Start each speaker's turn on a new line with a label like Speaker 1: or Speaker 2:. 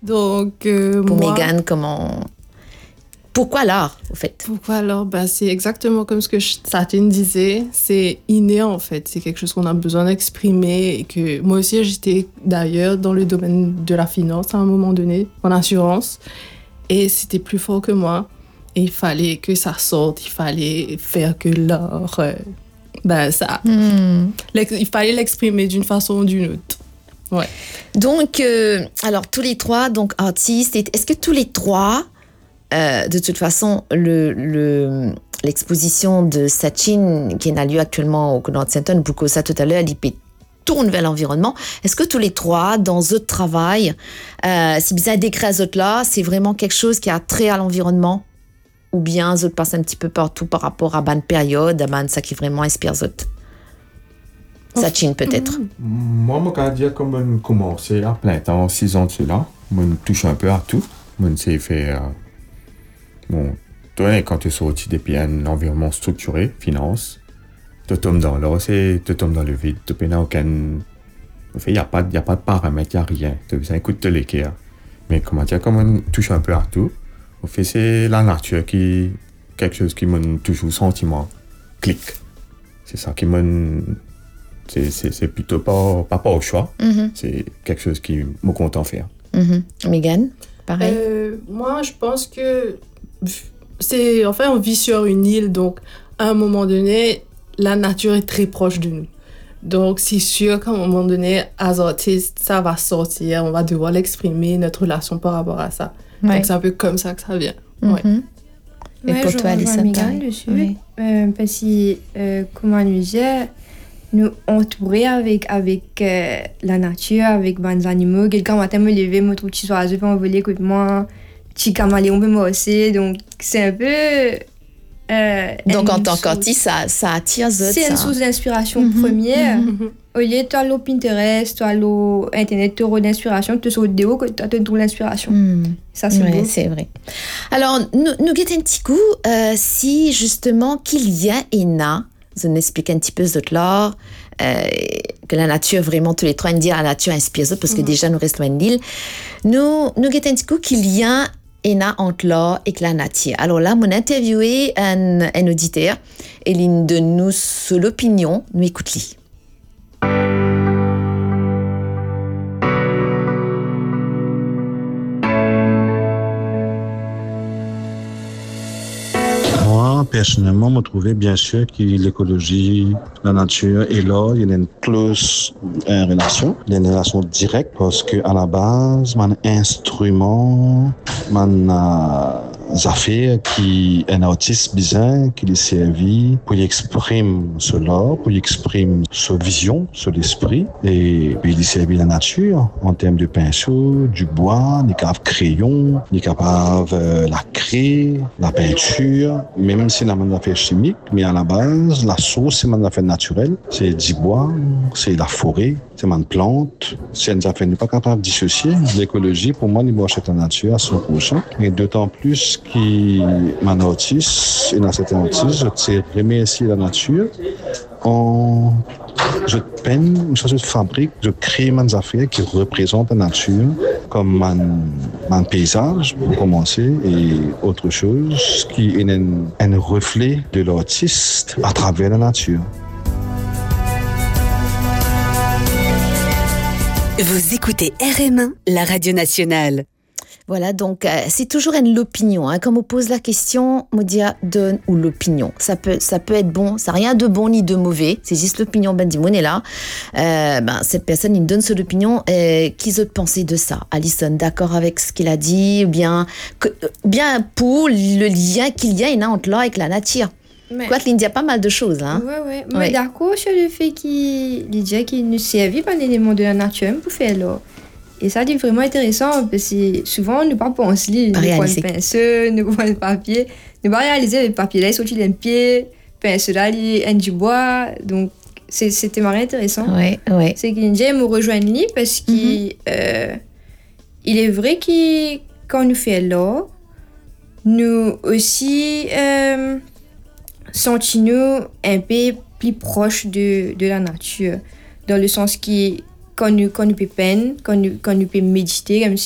Speaker 1: Donc,
Speaker 2: Pour
Speaker 1: moi...
Speaker 2: Mégane, pourquoi l'art, au fait?
Speaker 1: Pourquoi alors? C'est exactement comme ce que Satine disait, c'est inné en fait, c'est quelque chose qu'on a besoin d'exprimer et que moi aussi j'étais d'ailleurs dans le domaine de la finance à un moment donné, en assurance, et c'était plus fort que moi et il fallait que ça sorte, il fallait faire que l'art, il fallait l'exprimer d'une façon ou d'une autre. Ouais.
Speaker 2: Donc, alors tous les trois, donc artistes, est-ce que tous les trois, de toute façon, l'exposition de Sachin qui a lieu actuellement au Connaught Center, beaucoup ça tout à l'heure, l'IP tourne vers l'environnement. Est-ce que tous les trois, dans votre travail, si vous avez décrit à autres là, c'est vraiment quelque chose qui a trait à l'environnement? Ou bien autres passent un petit peu partout par rapport à bonne période, à ça qui vraiment inspire autres? Sachin peut-être.
Speaker 3: Moi, je peux dire que j'ai commencé à plein temps, 6 ans de cela. Je touche un peu à tout. Je sais faire... toi, quand tu es sorti depuis un environnement structuré, finance, tu tombes dans l'océan, tu tombes dans le vide. Tu n'as aucun... Il n'y a pas de paramètres, il n'y a rien. Tu as un coup de l'équerre. Mais comment dire, comme on touche un peu à tout, au fait, c'est la nature qui... quelque chose qui m'a toujours sentiment clic. C'est ça qui m'a... C'est plutôt pas au choix. Mm-hmm. C'est quelque chose qui me content faire.
Speaker 2: Mm-hmm. Mégane, pareil.
Speaker 1: Moi, je pense que c'est... Enfin, on vit sur une île, donc à un moment donné, la nature est très proche de nous. Donc, c'est sûr qu'à un moment donné, as artistes, ça va sortir, on va devoir l'exprimer, notre relation par rapport à ça. Ouais. Donc, c'est un peu comme ça que ça vient.
Speaker 2: Mm-hmm.
Speaker 1: Ouais.
Speaker 2: Et pour toi, Alissa,
Speaker 4: Mégane dessus. Oui. Parce que, comment nous dire, nous entourer avec la nature, avec les animaux. Quelqu'un matin me lever, me trouve petit oiseau peut envoler avec moi, petit caméléon peut m'osser. Donc, c'est un peu...
Speaker 2: donc, en tant qu'artiste, ça attire d'autres.
Speaker 4: C'est une source d'inspiration première. Au lieu de toi, l'eau Pinterest, toi, l'eau Internet, tu auras d'inspiration, tu sautes des hauts, que tu trouves l'inspiration. Ça, c'est beau.
Speaker 2: C'est vrai. Alors, nous guettons un petit coup, si justement qu'il y a je nous explique un petit peu de l'art, que la nature, vraiment, tous les trois, nous dire la nature inspire parce que déjà, nous restons en île. Nous guettons un petit coup qu'il y a entre l'art et la nature. Alors là, mon interviewé un auditeur, et l'une de nous, sur l'opinion, nous écoute-lui.
Speaker 5: Moi, personnellement, je trouvais bien sûr que l'écologie, la nature et l'art, il y a une close relation. Il y a une relation directe parce que à la base, mon instrument, affaires qui un artiste bizarre qui lui servi pour exprimer cela, pour exprimer sa vision sur l'esprit et puis il servi la nature en termes de pinceau, du bois, des capables crayon, des capables la craie, la peinture, même si la affaire chimique, mais à la base la source c'est une affaire naturelle, c'est du bois, c'est la forêt, c'est une plante, c'est une affaire n'est pas capable de dissocier l'écologie pour moi, il doit acheter la nature à 100% et d'autant plus qui mon artiste et dans cet artiste je remercie la nature je peine je fabrique je crée mes affaires qui représentent la nature comme mon paysage pour commencer et autre chose qui est un reflet de l'artiste à travers la nature.
Speaker 6: Vous écoutez RM1, la radio nationale.
Speaker 2: Voilà, donc c'est toujours l'opinion. Comme on pose la question, on dit donne ou l'opinion. Ça peut être bon, ça n'a rien de bon ni de mauvais. C'est juste l'opinion. Dis-moi, on est là. Cette personne, il donne son opinion. Qui ont pensé de ça? Alison, d'accord avec ce qu'il a dit? Bien pour le lien qu'il y a entre l'art et la nature. Quoi qu'il y a pas mal de choses là.
Speaker 4: Oui. Mais d'accord sur le fait qu'il nous servait par l'élément de la nature pour faire l'art. Et ça, c'est vraiment intéressant parce que souvent, nous ne pas penser, nous prenons le pinceau, nous prenons le papier, nous ne pas réaliser le papier là, il sortit d'un pied, le pinceau là, il est du bois. Donc, c'était vraiment intéressant.
Speaker 2: Oui.
Speaker 4: C'est qu'India me rejoint lui parce qu'il il est vrai que quand nous faisons l'art, nous aussi sentons-nous un peu plus proches de la nature. Dans le sens que quand nous peut peindre, quand nous peut méditer, comme si